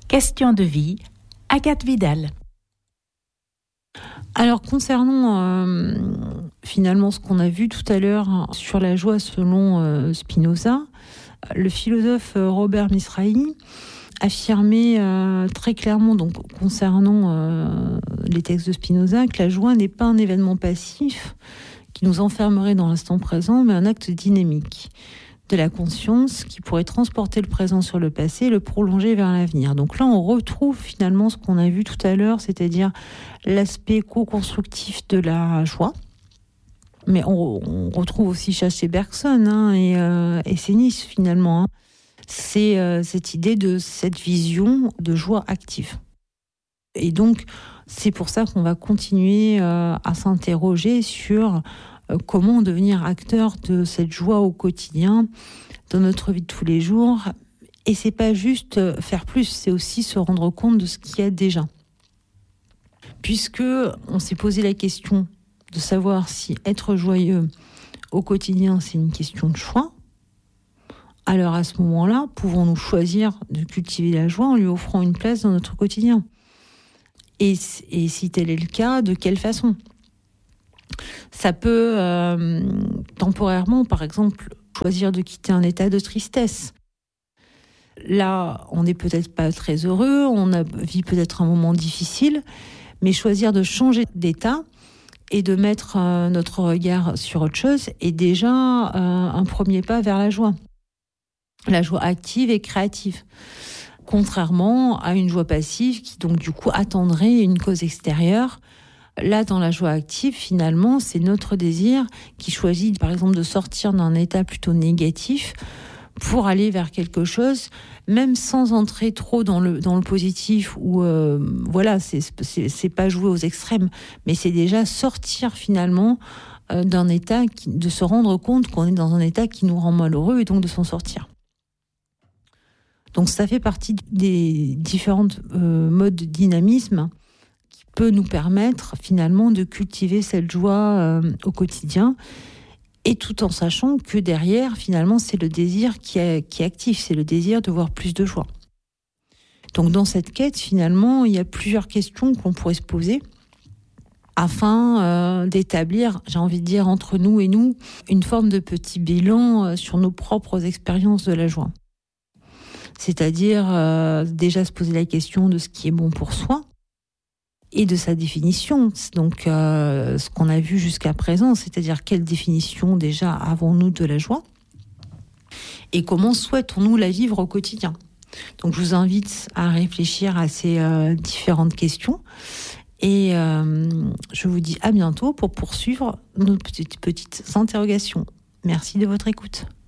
Question de vie, Agathe Vidal. Alors concernant finalement ce qu'on a vu tout à l'heure sur la joie selon Spinoza, le philosophe Robert Misrahi affirmait très clairement, donc concernant les textes de Spinoza, que la joie n'est pas un événement passif qui nous enfermerait dans l'instant présent, mais un acte dynamique de la conscience qui pourrait transporter le présent sur le passé et le prolonger vers l'avenir. Donc là, on retrouve finalement ce qu'on a vu tout à l'heure, c'est-à-dire l'aspect co-constructif de la joie. Mais on retrouve aussi chez Bergson et Sénis finalement. C'est cette idée de cette vision de joie active. Et donc, c'est pour ça qu'on va continuer à s'interroger sur comment devenir acteur de cette joie au quotidien, dans notre vie de tous les jours. Et c'est pas juste faire plus, c'est aussi se rendre compte de ce qu'il y a déjà. Puisque on s'est posé la question de savoir si être joyeux au quotidien, c'est une question de choix. Alors à ce moment-là, pouvons-nous choisir de cultiver la joie en lui offrant une place dans notre quotidien ? Et si tel est le cas, de quelle façon ? Ça peut temporairement, par exemple, choisir de quitter un état de tristesse. Là, on n'est peut-être pas très heureux, vit peut-être un moment difficile, mais choisir de changer d'état et de mettre notre regard sur autre chose est déjà un premier pas vers la joie active et créative. Contrairement à une joie passive qui, donc, du coup, attendrait une cause extérieure. Là, dans la joie active, finalement, c'est notre désir qui choisit, par exemple, de sortir d'un état plutôt négatif pour aller vers quelque chose, même sans entrer trop dans le positif ou c'est pas jouer aux extrêmes, mais c'est déjà sortir finalement d'un état, de se rendre compte qu'on est dans un état qui nous rend malheureux et donc de s'en sortir. Donc ça fait partie des différents modes de dynamisme qui peut nous permettre finalement de cultiver cette joie au quotidien, et tout en sachant que derrière, finalement, c'est le désir qui est actif, c'est le désir de voir plus de joie. Donc dans cette quête, finalement, il y a plusieurs questions qu'on pourrait se poser afin d'établir, j'ai envie de dire, entre nous et nous, une forme de petit bilan sur nos propres expériences de la joie. C'est-à-dire déjà se poser la question de ce qui est bon pour soi et de sa définition. Donc ce qu'on a vu jusqu'à présent, c'est-à-dire quelle définition déjà avons-nous de la joie et comment souhaitons-nous la vivre au quotidien. Donc je vous invite à réfléchir à ces différentes questions et je vous dis à bientôt pour poursuivre nos petites interrogations. Merci de votre écoute.